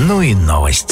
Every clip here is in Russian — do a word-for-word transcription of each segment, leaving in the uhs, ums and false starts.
Ну и новости.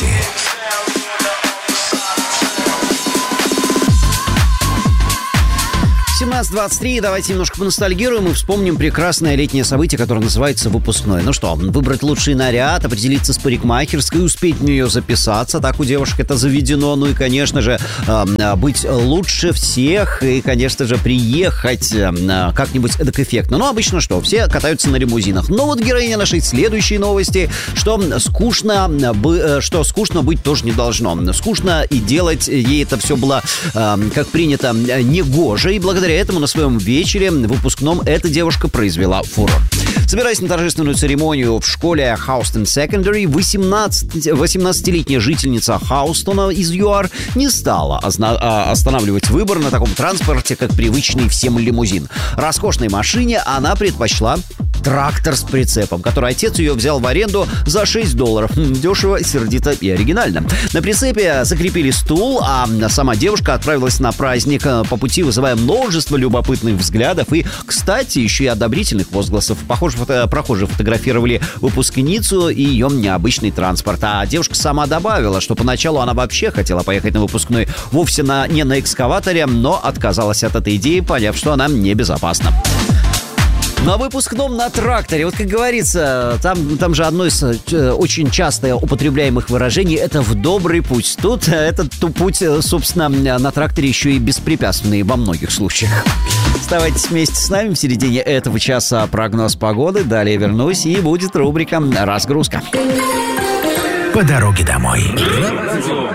семнадцать двадцать три, давайте немножко поностальгируем и вспомним прекрасное летнее событие, которое называется выпускной. Ну что, выбрать лучший наряд, определиться с парикмахерской, успеть в нее записаться, так у девушек это заведено. Ну и, конечно же, быть лучше всех и, конечно же, приехать как-нибудь эдак эффектно. Ну, обычно что, все катаются на лимузинах. Но вот героиня нашей следующей новости, что скучно, что скучно быть тоже не должно. Скучно и делать ей это все было, как принято, негоже, и благодаря этому на своем вечере выпускном эта девушка произвела фурор. Собираясь на торжественную церемонию в школе Houston Secondary, восемнадцатилетняя жительница Хаустона из ЮАР не стала останавливать выбор на таком транспорте, как привычный всем лимузин. Роскошной машине она предпочла трактор с прицепом, который отец ее взял в аренду за шесть долларов. Дешево, сердито и оригинально. На прицепе закрепили стул, а сама девушка отправилась на праздник, по пути вызывая множество любопытных взглядов и, кстати, еще и одобрительных возгласов. Похоже, фото- прохожие фотографировали выпускницу и ее необычный транспорт. А девушка сама добавила, что поначалу она вообще хотела поехать на выпускной вовсе на, не на экскаваторе, но отказалась от этой идеи, поняв, что она небезопасна. На выпускном на тракторе, вот как говорится, там, там же одно из э, очень часто употребляемых выражений — это «в добрый путь». Тут этот путь, собственно, на тракторе еще и беспрепятственный во многих случаях. Оставайтесь вместе с нами в середине этого часа прогноз погоды. Далее вернусь, и будет рубрика «Разгрузка». По дороге домой.